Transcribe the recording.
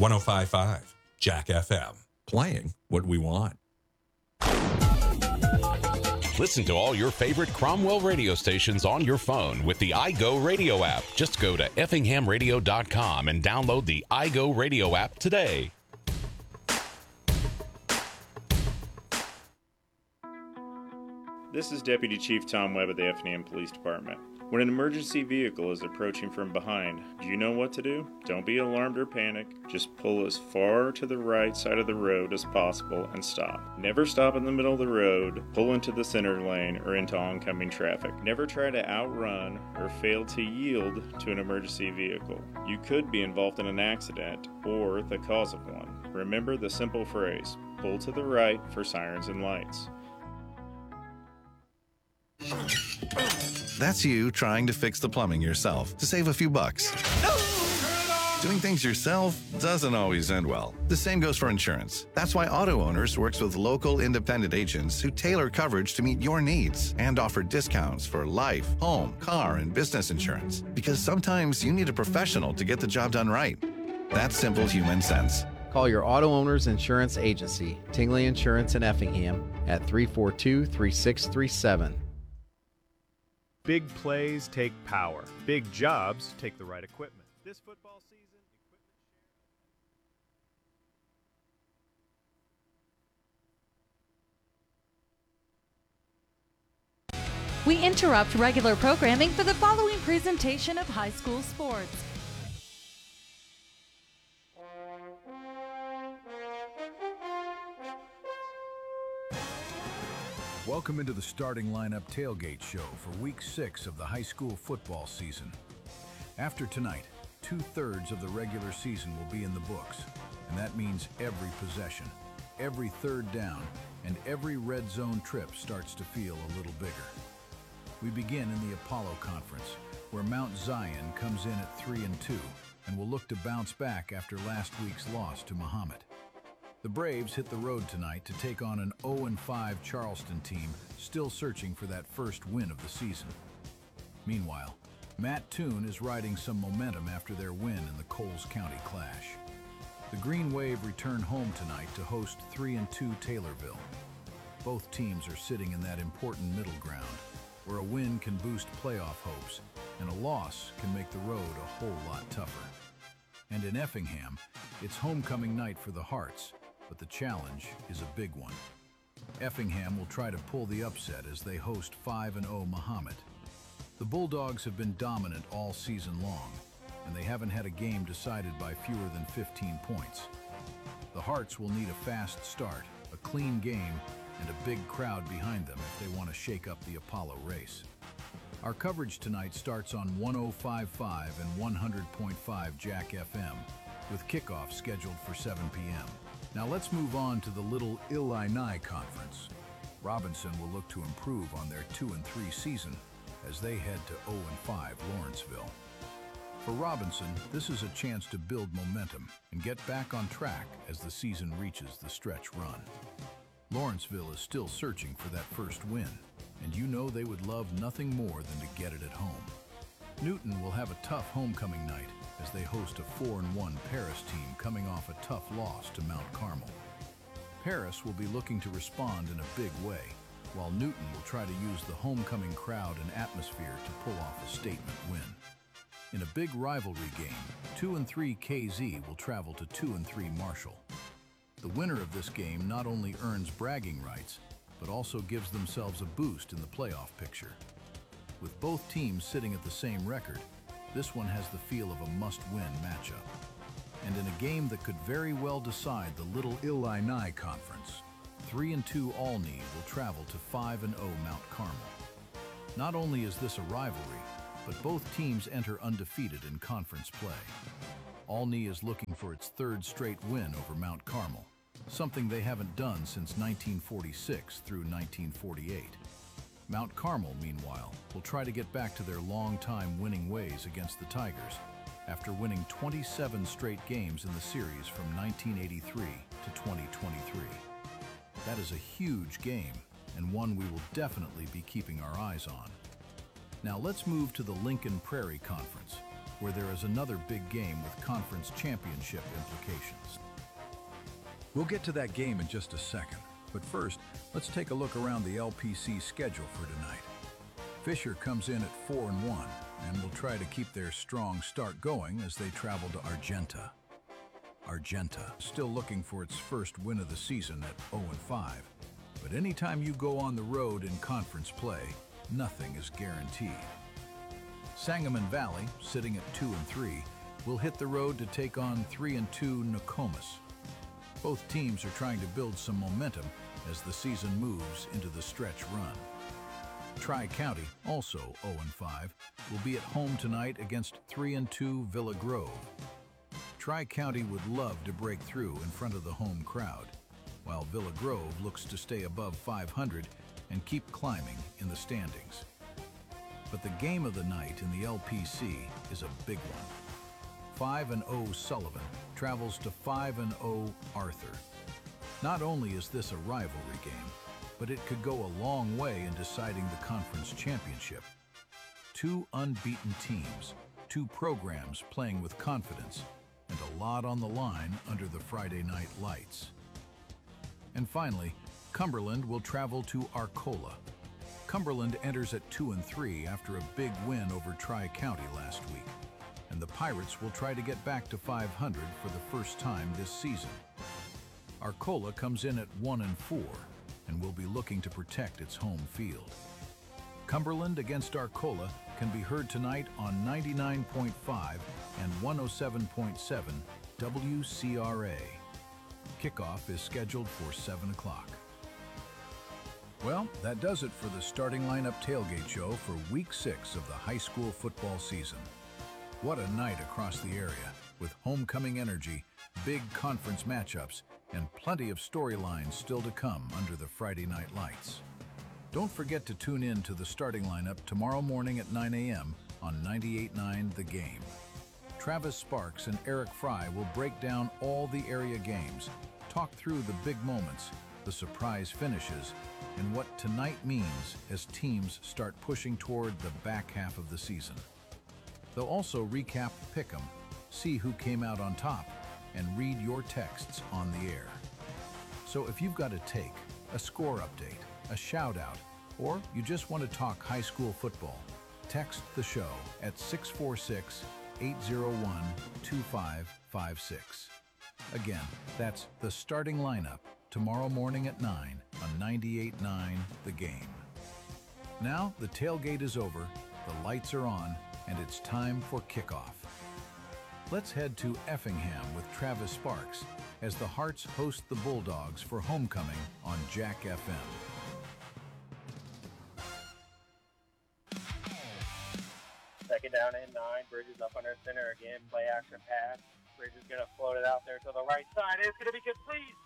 105.5 Jack FM. Playing what we want. Listen to all your favorite Cromwell radio stations on your phone with the iGo Radio app. Just go to effinghamradio.com and download the iGo Radio app today. This is Deputy Chief Tom Webb of the Effingham Police Department. When an emergency vehicle is approaching from behind, do you know what to do? Don't be alarmed or panic. Just pull as far to the right side of the road as possible and stop. Never stop in the middle of the road, pull into the center lane, or into oncoming traffic. Never try to outrun or fail to yield to an emergency vehicle. You could be involved in an accident or the cause of one. Remember the simple phrase, pull to the right for sirens and lights. That's you trying to fix the plumbing yourself to save a few bucks. Doing things yourself doesn't always end well. The same goes for insurance. That's why Auto Owners works with local independent agents who tailor coverage to meet your needs and offer discounts for life, home, car, and business insurance. Because sometimes you need a professional to get the job done right. That's simple human sense. Call your Auto Owners Insurance Agency, Tingley Insurance in Effingham, at 342-3637. Big plays take power. Big jobs take the right equipment. This football season, We interrupt regular programming for the following presentation of high school sports. Welcome into the starting lineup tailgate show for week 6 of the high school football season. After tonight, 2/3 of the regular season will be in the books, and that means every possession, every third down, and every red zone trip starts to feel a little bigger. We begin in the Apollo Conference, where Mount Zion comes in at 3-2 and will look to bounce back after last week's loss to Muhammad. The Braves hit the road tonight to take on an 0-5 Charleston team still searching for that first win of the season. Meanwhile, Matt Toon is riding some momentum after their win in the Coles County Clash. The Green Wave return home tonight to host 3-2 Taylorville. Both teams are sitting in that important middle ground, where a win can boost playoff hopes and a loss can make the road a whole lot tougher. And in Effingham, it's homecoming night for the Hearts, but the challenge is a big one. Effingham will try to pull the upset as they host 5-0 Muhammad. The Bulldogs have been dominant all season long, and they haven't had a game decided by fewer than 15 points. The Hearts will need a fast start, a clean game, and a big crowd behind them if they want to shake up the Apollo race. Our coverage tonight starts on 105.5 and 100.5 Jack FM, with kickoff scheduled for 7 p.m. Now let's move on to the Little Illini Conference. Robinson will look to improve on their 2-3 season as they head to 0-5 Lawrenceville. For Robinson, this is a chance to build momentum and get back on track as the season reaches the stretch run. Lawrenceville is still searching for that first win, and you know they would love nothing more than to get it at home. Newton will have a tough homecoming night as they host a 4-1 Paris team coming off a tough loss to Mount Carmel. Paris will be looking to respond in a big way, while Newton will try to use the homecoming crowd and atmosphere to pull off a statement win. In a big rivalry game, 2-3 KZ will travel to 2-3 Marshall. The winner of this game not only earns bragging rights, but also gives themselves a boost in the playoff picture. With both teams sitting at the same record, this one has the feel of a must-win matchup. And in a game that could very well decide the Little Illini Conference, 3-2 Olney will travel to 5-0 Mount Carmel. Not only is this a rivalry, but both teams enter undefeated in conference play. Olney is looking for its third straight win over Mount Carmel, something they haven't done since 1946 through 1948. Mount Carmel, meanwhile, will try to get back to their long-time winning ways against the Tigers after winning 27 straight games in the series from 1983 to 2023. That is a huge game, and one we will definitely be keeping our eyes on. Now let's move to the Lincoln Prairie Conference, where there is another big game with conference championship implications. We'll get to that game in just a second, but first, let's take a look around the LPC schedule for tonight. Fisher comes in at 4-1 and will try to keep their strong start going as they travel to Argenta. Argenta, still looking for its first win of the season at 0-5, but anytime you go on the road in conference play, nothing is guaranteed. Sangamon Valley, sitting at 2-3, will hit the road to take on 3-2 Nokomis. Both teams are trying to build some momentum as the season moves into the stretch run. Tri-County, also 0-5, will be at home tonight against 3-2 Villa Grove. Tri-County would love to break through in front of the home crowd, while Villa Grove looks to stay above 500 and keep climbing in the standings. But the game of the night in the LPC is a big one. 5-0 Sullivan travels to 5-0 Arthur. Not only is this a rivalry game, but it could go a long way in deciding the conference championship. Two unbeaten teams, two programs playing with confidence, and a lot on the line under the Friday night lights. And finally, Cumberland will travel to Arcola. Cumberland enters at 2-3 after a big win over Tri-County last week, and the Pirates will try to get back to 500 for the first time this season. Arcola comes in at 1-4 and will be looking to protect its home field. Cumberland against Arcola can be heard tonight on 99.5 and 107.7 WCRA. Kickoff is scheduled for 7 o'clock. Well, that does it for the Starting Lineup Tailgate Show for Week 6 of the high school football season. What a night across the area, with homecoming energy, big conference matchups, and plenty of storylines still to come under the Friday night lights. Don't forget to tune in to the Starting Lineup tomorrow morning at 9 a.m. on 98.9 The Game. Travis Sparks and Eric Fry will break down all the area games, talk through the big moments, the surprise finishes, and what tonight means as teams start pushing toward the back half of the season. They'll also recap Pick'em, see who came out on top, and read your texts on the air. So if you've got a take, a score update, a shout out, or you just want to talk high school football, text the show at 646-801-2556. Again, that's the Starting Lineup tomorrow morning at 9 on 98.9 The Game. Now the tailgate is over, the lights are on, and it's time for kickoff. Let's head to Effingham with Travis Sparks as the Hearts host the Bulldogs for homecoming on Jack FM. Second down and 9. Bridges up under center again. Play action pass. Bridges going to float it out there to the right side. It's going to be complete.